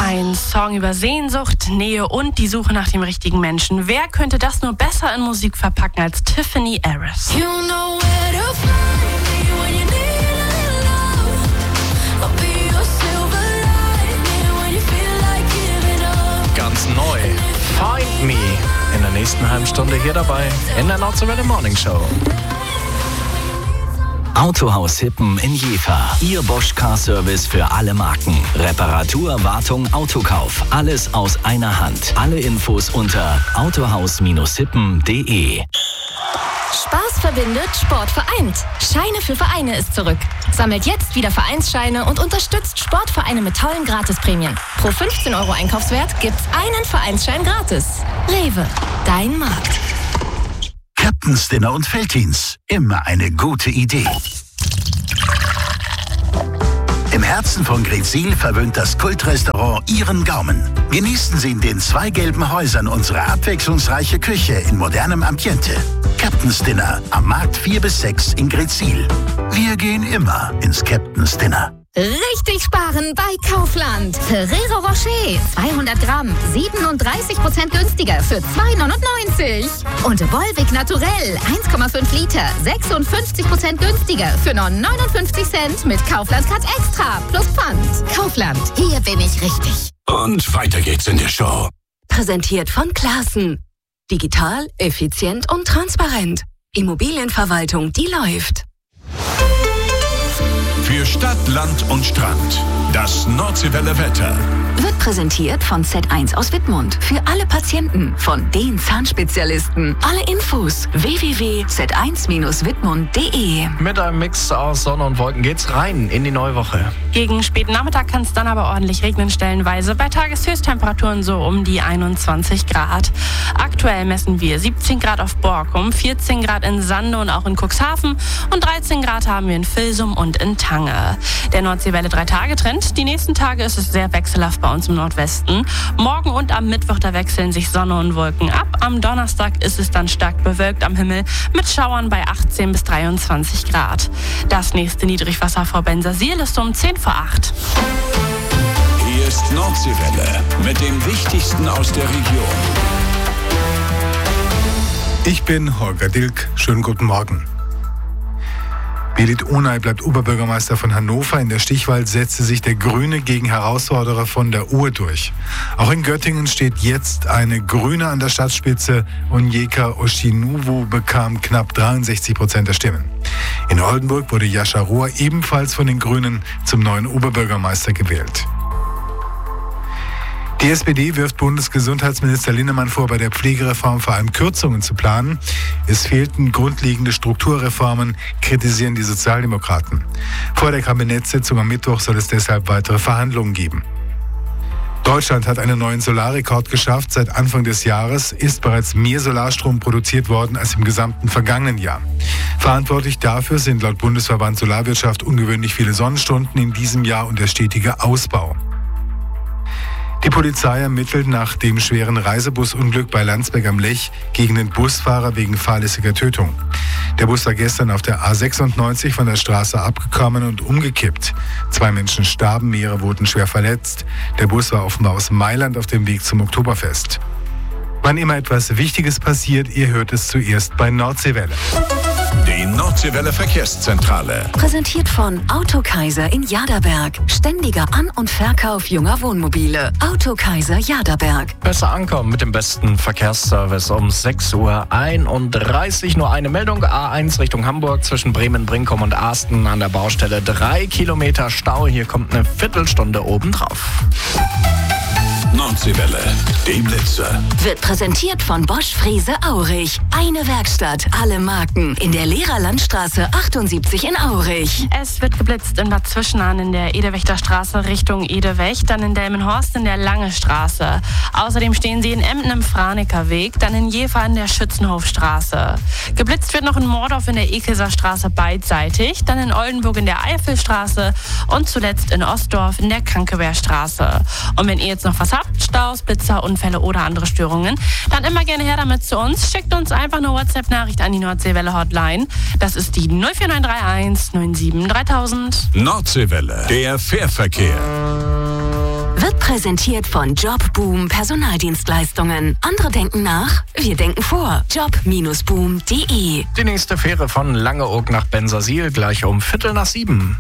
Ein Song über Sehnsucht, Nähe und die Suche nach dem richtigen Menschen. Wer könnte das nur besser in Musik verpacken als Tiffany Harris? Ganz neu, Find Me. In der nächsten halben Stunde hier dabei in der Nordwelle Morning Show. Autohaus Hippen in Jever. Ihr Bosch Car Service für alle Marken. Reparatur, Wartung, Autokauf. Alles aus einer Hand. Alle Infos unter autohaus-hippen.de. Spaß verbindet, Sport vereint. Scheine für Vereine ist zurück. Sammelt jetzt wieder Vereinsscheine und unterstützt Sportvereine mit tollen Gratisprämien. Pro 15 € Einkaufswert gibt's einen Vereinsschein gratis. Rewe, dein Markt. Captain's Dinner und Felddienst. Immer eine gute Idee. Im Herzen von Greetsiel verwöhnt das Kultrestaurant Ihren Gaumen. Genießen Sie in den 2 gelben Häusern unsere abwechslungsreiche Küche in modernem Ambiente. Captain's Dinner am Markt 4 bis 6 in Greetsiel. Wir gehen immer ins Captain's Dinner. Richtig sparen bei Kaufland. Ferrero Rocher, 200 Gramm, 37% günstiger für 2,99 €. Und Volvic Naturell, 1,5 Liter, 56% günstiger für nur 59 Cent mit Kaufland Cut Extra plus Pfand. Kaufland, hier bin ich richtig. Und weiter geht's in der Show. Präsentiert von Classen. Digital, effizient und transparent. Immobilienverwaltung, die läuft. Für Stadt, Land und Strand. Das Nordseewelle Wetter. Wird präsentiert von Z1 aus Wittmund. Für alle Patienten von den Zahnspezialisten. Alle Infos www.z1-wittmund.de. Mit einem Mix aus Sonne und Wolken geht's rein in die neue Woche. Gegen späten Nachmittag kann es dann aber ordentlich regnen stellenweise. Bei Tageshöchsttemperaturen so um die 21 Grad. Aktuell messen wir 17 Grad auf Borkum, 14 Grad in Sande und auch in Cuxhaven und 13 Grad haben wir in Vilsum und in Tange. Der Nordseewelle 3-Tage-Trend. Die nächsten Tage ist es sehr wechselhaft bei uns im Nordwesten. Morgen und am Mittwoch, da wechseln sich Sonne und Wolken ab. Am Donnerstag ist es dann stark bewölkt am Himmel mit Schauern bei 18 bis 23 Grad. Das nächste Niedrigwasser vor Bensersiel ist um 7:50. Hier ist Nordseewelle mit dem Wichtigsten aus der Region. Ich bin Holger Dilk. Schönen guten Morgen. Belit Onay bleibt Oberbürgermeister von Hannover. In der Stichwahl setzte sich der Grüne gegen Herausforderer von der Uhr durch. Auch in Göttingen steht jetzt eine Grüne an der Stadtspitze. Onyeka Oshinuwu bekam knapp 63% der Stimmen. In Oldenburg wurde Jascha Rohr ebenfalls von den Grünen zum neuen Oberbürgermeister gewählt. Die SPD wirft Bundesgesundheitsminister Linnemann vor, bei der Pflegereform vor allem Kürzungen zu planen. Es fehlten grundlegende Strukturreformen, kritisieren die Sozialdemokraten. Vor der Kabinettssitzung am Mittwoch soll es deshalb weitere Verhandlungen geben. Deutschland hat einen neuen Solarrekord geschafft. Seit Anfang des Jahres ist bereits mehr Solarstrom produziert worden als im gesamten vergangenen Jahr. Verantwortlich dafür sind laut Bundesverband Solarwirtschaft ungewöhnlich viele Sonnenstunden in diesem Jahr und der stetige Ausbau. Die Polizei ermittelt nach dem schweren Reisebusunglück bei Landsberg am Lech gegen den Busfahrer wegen fahrlässiger Tötung. Der Bus war gestern auf der A96 von der Straße abgekommen und umgekippt. 2 Menschen starben, mehrere wurden schwer verletzt. Der Bus war offenbar aus Mailand auf dem Weg zum Oktoberfest. Wann immer etwas Wichtiges passiert, ihr hört es zuerst bei Nordseewelle. Die Nordseewelle Verkehrszentrale. Präsentiert von Autokaiser in Jaderberg. Ständiger An- und Verkauf junger Wohnmobile. Autokaiser Jaderberg. Besser ankommen mit dem besten Verkehrsservice um 6:31 Uhr. Nur eine Meldung. A1 Richtung Hamburg zwischen Bremen, Brinkum und Asten an der Baustelle 3 Kilometer Stau. Hier kommt eine Viertelstunde obendrauf. Nordseewelle, die Blitzer. Wird präsentiert von Bosch Frese Aurich. Eine Werkstatt, alle Marken. In der Lehrerlandstraße 78 in Aurich. Es wird geblitzt in Bad Zwischenahn in der Edewächterstraße Richtung Edewecht, dann in Delmenhorst in der Lange Straße. Außerdem stehen sie in Emden im Franeker Weg, dann in Jever in der Schützenhofstraße. Geblitzt wird noch in Mordorf in der Ekelser Straße beidseitig, dann in Oldenburg in der Eifelstraße und zuletzt in Ostdorf in der Krankewehrstraße. Und wenn ihr jetzt noch was habt, Staus, Blitzer, Unfälle oder andere Störungen, dann immer gerne her damit zu uns. Schickt uns einfach eine WhatsApp-Nachricht an die Nordseewelle Hotline. Das ist die 04931 97 3000. Nordseewelle, der Fährverkehr. Wird Wird präsentiert von Jobboom Personaldienstleistungen. Andere denken nach, wir denken vor. Job-boom.de. Die nächste Fähre von Langeoog nach Bensersiel gleich um 6:45.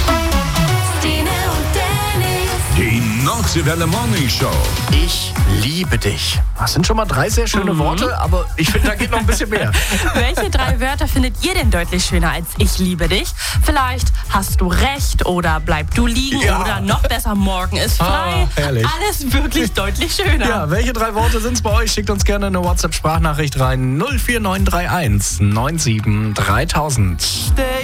Die Noxywelle Morning Show. Ich liebe dich. Das sind schon mal 3 sehr schöne Worte, aber ich finde, da geht noch ein bisschen mehr. Welche 3 Wörter findet ihr denn deutlich schöner als ich liebe dich? Vielleicht hast du recht oder bleib du liegen oder noch besser, morgen ist frei. Herrlich. Alles wirklich deutlich schöner. Ja, welche 3 Worte sind es bei euch? Schickt uns gerne eine WhatsApp-Sprachnachricht rein. 04931 97 3000.